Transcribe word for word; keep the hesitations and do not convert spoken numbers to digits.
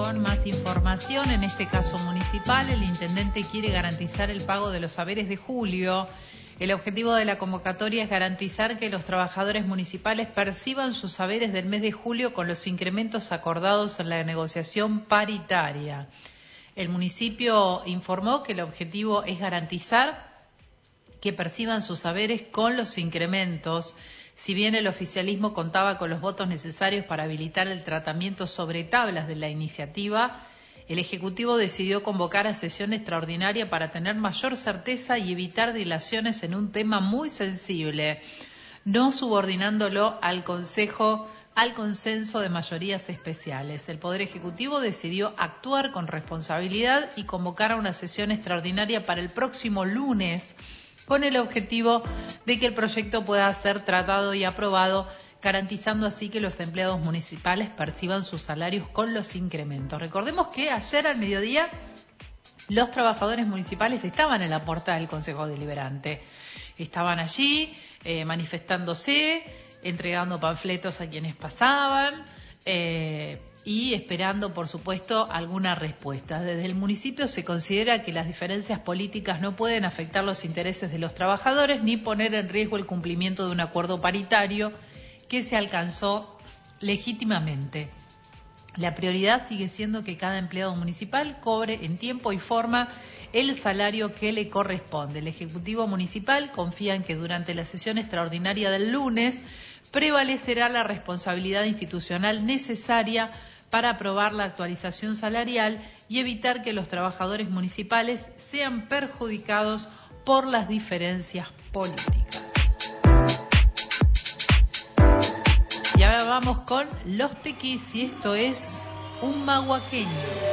con más información, en este caso municipal. El intendente quiere garantizar el pago de los haberes de julio. El objetivo de la convocatoria es garantizar que los trabajadores municipales perciban sus haberes del mes de julio con los incrementos acordados en la negociación paritaria. El municipio informó que el objetivo es garantizar que perciban sus haberes con los incrementos. Si bien el oficialismo contaba con los votos necesarios para habilitar el tratamiento sobre tablas de la iniciativa, el Ejecutivo decidió convocar a sesión extraordinaria para tener mayor certeza y evitar dilaciones en un tema muy sensible, no subordinándolo al Consejo, al consenso de mayorías especiales. El Poder Ejecutivo decidió actuar con responsabilidad y convocar a una sesión extraordinaria para el próximo lunes, con el objetivo de que el proyecto pueda ser tratado y aprobado, garantizando así que los empleados municipales perciban sus salarios con los incrementos. Recordemos que ayer al mediodía los trabajadores municipales estaban en la puerta del Consejo Deliberante. Estaban allí eh, manifestándose, entregando panfletos a quienes pasaban eh, y esperando, por supuesto, alguna respuesta. Desde el municipio se considera que las diferencias políticas no pueden afectar los intereses de los trabajadores ni poner en riesgo el cumplimiento de un acuerdo paritario que se alcanzó legítimamente. La prioridad sigue siendo que cada empleado municipal cobre en tiempo y forma el salario que le corresponde. El Ejecutivo Municipal confía en que durante la sesión extraordinaria del lunes prevalecerá la responsabilidad institucional necesaria para aprobar la actualización salarial y evitar que los trabajadores municipales sean perjudicados por las diferencias políticas. Y ahora vamos con los tequis y esto es un mahuaqueño.